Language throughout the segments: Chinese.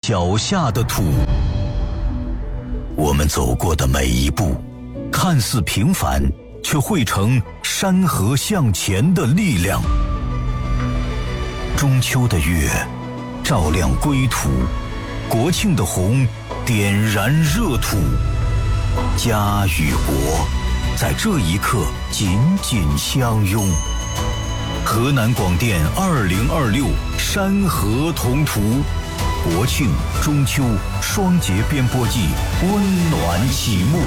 脚下的土。我们走过的每一步，看似平凡，却汇成山河向前的力量。中秋的月照亮归途，国庆的红点燃热土。家与国在这一刻紧紧相拥。河南广电2026山河同途，国庆、中秋双节编播季温暖启幕。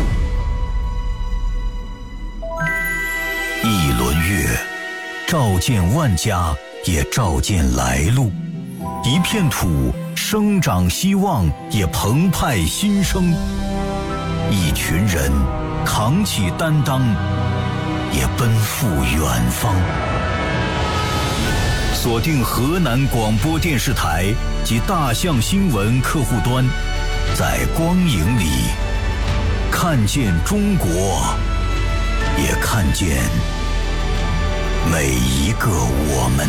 一轮月，照见万家，也照见来路。一片土，生长希望，也澎湃新生。一群人，扛起担当，也奔赴远方。锁定河南广播电视台及大象新闻客户端，在光影里看见中国，也看见每一个我们。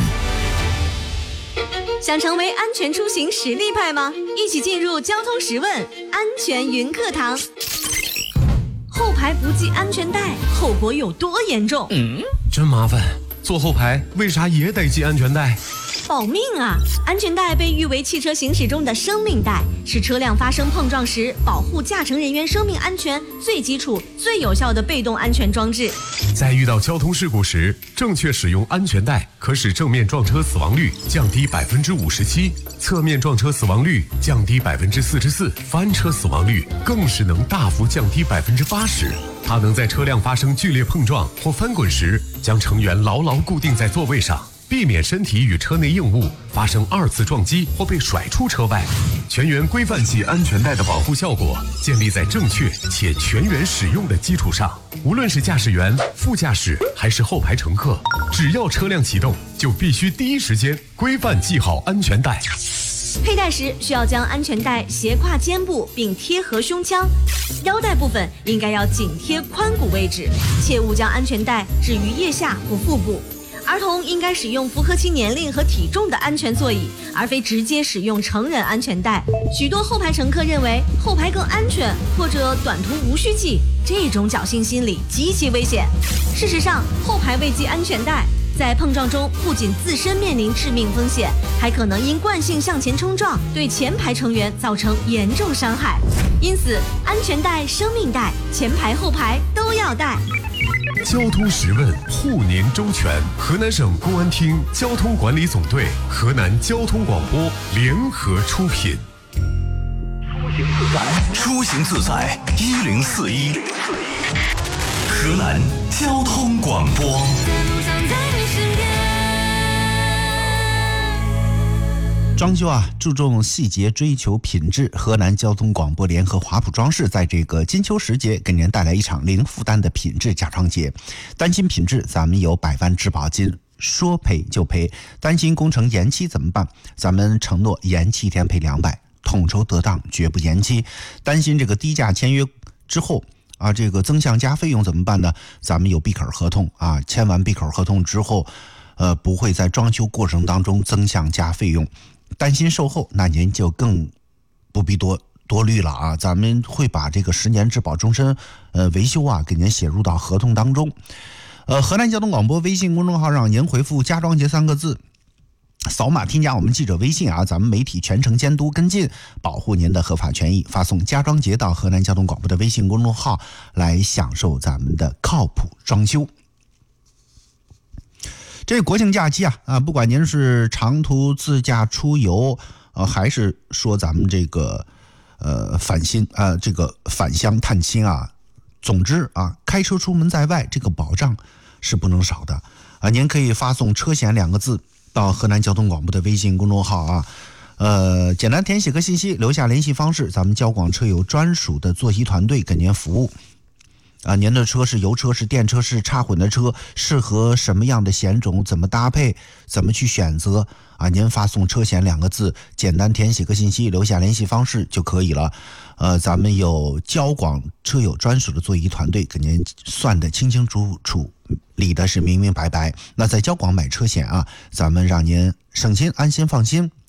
想成为安全出行实力派吗？一起进入交通十问安全云课堂。后排不系安全带，后果有多严重？ 真麻烦。坐后排为啥也得系安全带？ 保命啊！安全带被誉为汽车行驶中的生命带，是车辆发生碰撞时保护驾乘人员生命安全最基础、最有效的被动安全装置。 在遇到交通事故时，正确使用安全带可使正面撞车死亡率降低57%，侧面撞车死亡率降低44%，翻车死亡率更是能大幅降低80%。它能在车辆发生剧烈碰撞或翻滚时，将成员牢牢固定在座位上，避免身体与车内硬物发生二次撞击或被甩出车外。全员规范系安全带的保护效果建立在正确且全员使用的基础上。无论是驾驶员、副驾驶还是后排乘客，只要车辆启动，就必须第一时间规范系好安全带。 佩戴时需要将安全带斜挎肩部并贴合胸腔，腰带部分应该要紧贴髋骨位置，切勿将安全带置于腋下或腹部。儿童应该使用符合其年龄和体重的安全座椅，而非直接使用成人安全带。许多后排乘客认为后排更安全，或者短途无需系，这种侥幸心理极其危险。事实上，后排未系安全带，在碰撞中不仅自身面临致命风险，还可能因惯性向前冲撞，对前排成员造成严重伤害。因此，安全带、生命带，前排后排都要带。 交通十问，护您周全。河南省公安厅交通管理总队、河南交通广播联合出品。 出行自在1041，河南交通广播。 装修注重细节，追求品质。河南交通广播联合华普装饰在这个金秋时节给您带来一场零负担的品质家装节。担心品质，咱们有100万质保金，说赔就赔。担心工程延期怎么办？咱们承诺延期1天赔200，统筹得当，绝不延期。担心这个低价签约之后这个增项加费用怎么办呢？咱们有闭口合同签完闭口合同之后不会在装修过程当中增项加费用。担心售后，那您就更不必多虑了咱们会把这个10年质保终身维修给您写入到合同当中。河南交通广播微信公众号让您回复家装节3个字，扫码添加我们记者微信咱们媒体全程监督跟进，保护您的合法权益。发送家装节到河南交通广播的微信公众号来享受咱们的靠谱装修。这国庆假期不管您是长途自驾出游还是说咱们这个返乡探亲总之开车出门在外，这个保障是不能少的您可以发送车险2个字到河南交通广播的微信公众号简单填写个信息，留下联系方式，咱们交广车友专属的座席团队给您服务您的车是油车是电车是插混的车，适合什么样的险种，怎么搭配，怎么去选择您发送车险2个字，简单填写个信息，留下联系方式就可以了。咱们有交广车友专属的座椅团队给您算得清清楚楚，理的是明明白白。那在交广买车险咱们让您省心安心放心。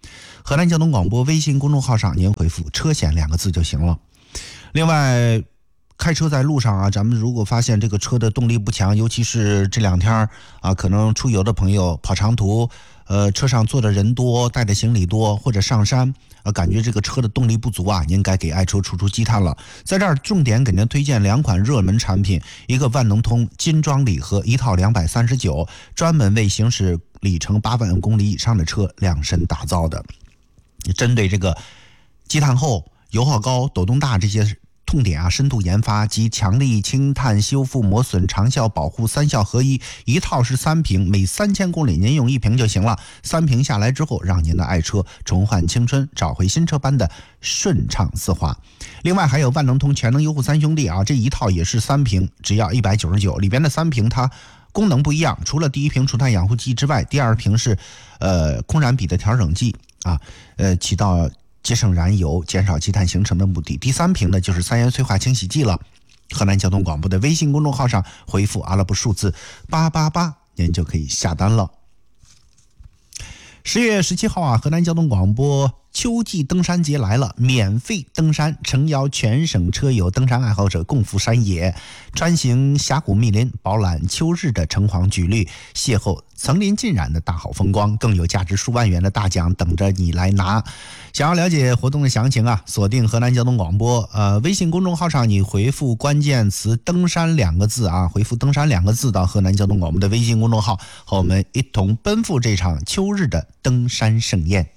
河南交通广播微信公众号上您回复车险2个字就行了。另外开车在路上啊，咱们如果发现这个车的动力不强，尤其是这2天啊，可能出游的朋友跑长途，车上坐的人多，带的行李多，或者上山感觉这个车的动力不足啊，您该给爱车出积碳了。在这儿重点给您推荐2款热门产品，一个万能通金装礼盒一套239，专门为行驶里程8万公里以上的车量身打造的，针对这个积碳厚、油耗高、抖动大这些痛点啊，深度研发及强力清碳修复磨损长效保护3效合一，一套是3瓶，每3000公里您用1瓶就行了。3瓶下来之后，让您的爱车重焕青春，找回新车般的顺畅丝滑。另外还有万能通全能优护3兄弟啊，这一套也是3瓶，只要199，里边的3瓶它功能不一样，除了第1瓶除碳养护剂之外，第2瓶是空燃比的调整剂啊，起到节省燃油、减少积碳形成的目的。第3瓶呢就是3元催化清洗剂了。河南交通广播的微信公众号上回复阿拉伯数字888，您就可以下单了。10月17号啊，河南交通广播秋季登山节来了，免费登山，诚邀全省车友、登山爱好者共赴山野，穿行峡谷密林，饱览秋日的橙黄橘绿，邂逅层林尽染的大好风光，更有价值数万元的大奖等着你来拿。想要了解活动的详情啊，锁定河南交通广播微信公众号上，你回复关键词登山2个字啊，回复登山2个字到河南交通广播的微信公众号，和我们一同奔赴这场秋日的登山盛宴。